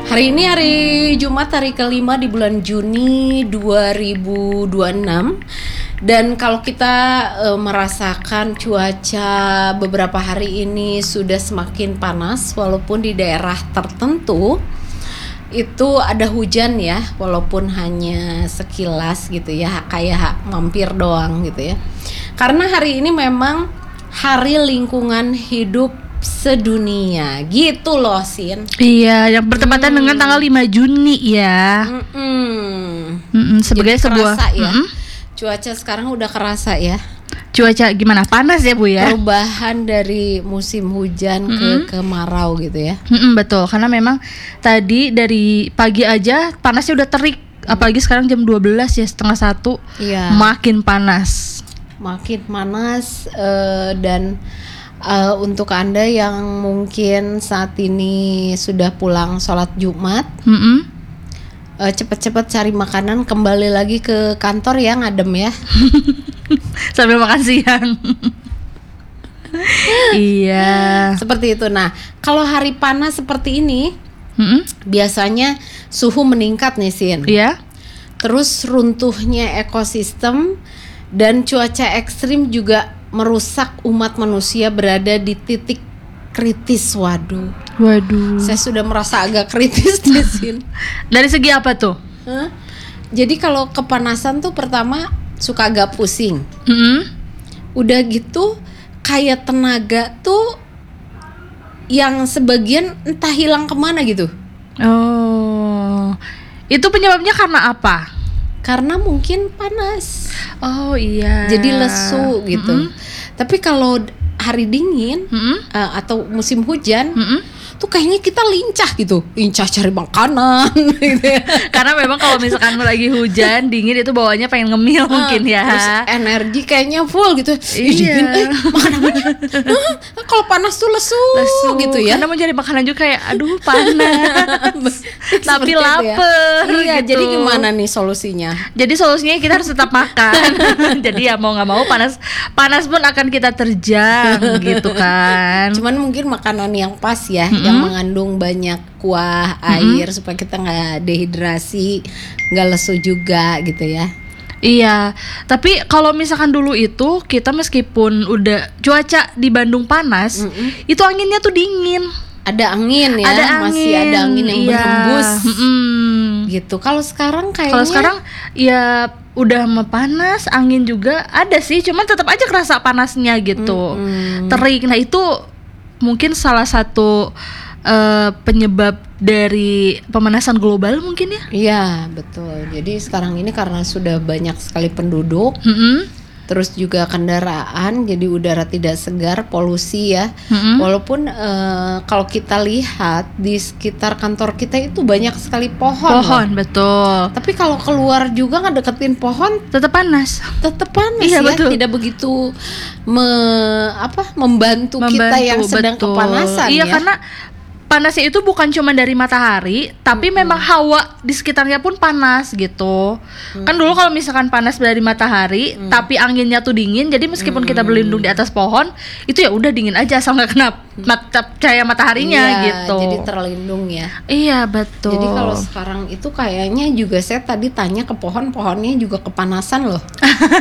Hari ini hari Jumat, hari kelima di bulan Juni 2026. Dan kalau kita merasakan cuaca beberapa hari ini sudah semakin panas, walaupun di daerah tertentu itu ada hujan ya, walaupun hanya sekilas gitu ya, kayak mampir doang gitu ya. Karena hari ini memang Hari Lingkungan Hidup Sedunia gitu loh, Sin. Iya, yang bertepatan dengan tanggal 5 Juni ya. Sebagai jadi sebuah kerasa ya. Cuaca sekarang udah kerasa ya. Cuaca gimana? Panas ya, Bu ya? Perubahan dari musim hujan ke kemarau gitu ya. Betul, karena memang tadi dari pagi aja panasnya udah terik. Apalagi sekarang jam 12 ya, setengah 1. Iya. Makin panas. Makin panas dan untuk Anda yang mungkin saat ini sudah pulang sholat Jumat, cepet-cepet cari makanan, kembali lagi ke kantor ya, ngadem ya. Sambil makan siang. Iya. Seperti itu. Nah, kalau hari panas seperti ini, biasanya suhu meningkat nih, Sin. Iya. Terus runtuhnya ekosistem dan cuaca ekstrim juga merusak umat manusia berada di titik kritis. Waduh. Saya sudah merasa agak kritis di sini. Dari segi apa tuh? Jadi kalau kepanasan tuh pertama suka agak pusing. Udah gitu kayak tenaga tuh yang sebagian entah hilang kemana gitu. Oh, itu penyebabnya karena apa? Karena mungkin panas. Oh iya. Jadi lesu gitu. Tapi kalau hari dingin atau musim hujan, tuh kayaknya kita lincah gitu, cari makanan gitu ya. Karena memang kalau misalkan lagi hujan dingin itu bawaannya pengen ngemil mungkin ya. Terus energi kayaknya full gitu. Iya. Dingin, makan apa ya? Kalau panas tuh lesu gitu ya. Karena mau cari makanan juga kayak aduh panas. Tapi lapar. Iya, gitu. jadi gimana nih solusinya? Jadi solusinya kita harus tetap makan. Jadi ya mau nggak mau panas pun akan kita terjang gitu kan. Cuman mungkin makanan yang pas ya, yang mengandung banyak kuah, air supaya kita nggak dehidrasi, nggak lesu juga gitu ya. Iya, tapi kalau misalkan dulu itu kita meskipun udah cuaca di Bandung panas, itu anginnya tuh dingin. Ada angin ya, masih ada angin yang berhembus. Gitu. Kalau sekarang kayaknya. Kalau sekarang ya udah panas, angin juga ada sih, cuman tetap aja kerasa panasnya gitu. Terik. Nah itu mungkin salah satu penyebab dari pemanasan global mungkin ya. Iya betul. Jadi sekarang ini karena sudah banyak sekali penduduk, terus juga kendaraan, jadi udara tidak segar, polusi ya. Walaupun kalau kita lihat di sekitar kantor kita itu banyak sekali pohon. Betul. Tapi kalau keluar juga ngedeketin pohon tetap panas. Iya, ya, betul. Tidak begitu membantu kita yang sedang kepanasan. Iya ya. Karena panasnya itu bukan cuma dari matahari, tapi memang hawa di sekitarnya pun panas gitu. Kan dulu kalau misalkan panas dari matahari, tapi anginnya tuh dingin, jadi meskipun kita berlindung di atas pohon, itu ya udah dingin aja asal nggak kena cahaya mataharinya gitu. Jadi terlindung ya. Iya betul. Jadi kalau sekarang itu kayaknya juga saya tadi tanya ke pohonnya juga kepanasan loh.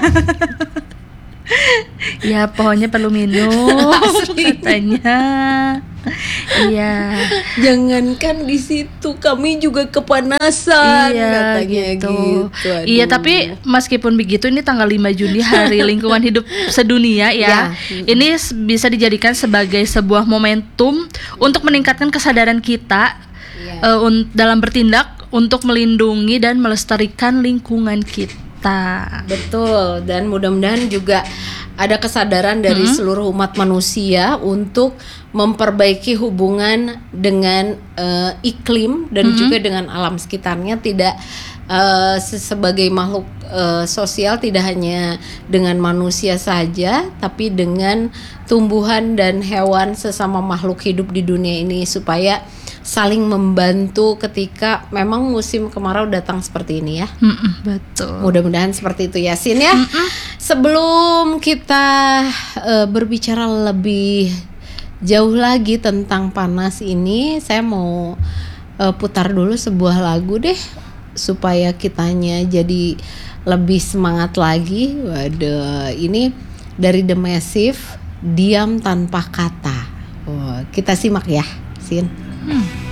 Ya pohonnya perlu minum katanya. Iya. Jangankan di situ, kami juga kepanasan. Iya, katanya gitu. Iya, tapi meskipun begitu ini tanggal 5 Juni Hari Lingkungan Hidup Sedunia ya. Ini bisa dijadikan sebagai sebuah momentum untuk meningkatkan kesadaran kita dalam bertindak untuk melindungi dan melestarikan lingkungan kita. Betul, dan mudah-mudahan juga ada kesadaran dari seluruh umat manusia untuk memperbaiki hubungan dengan iklim dan juga dengan alam sekitarnya, tidak sebagai makhluk sosial, tidak hanya dengan manusia saja, tapi dengan tumbuhan dan hewan, sesama makhluk hidup di dunia ini, supaya saling membantu ketika memang musim kemarau datang seperti ini ya. Betul. Mudah-mudahan seperti itu Yasin ya. Sebelum kita berbicara lebih jauh lagi tentang panas ini, saya mau putar dulu sebuah lagu deh supaya kitanya jadi lebih semangat lagi. Waduh, ini dari The Massive, Diam Tanpa Kata. Oh, kita simak ya, Sin.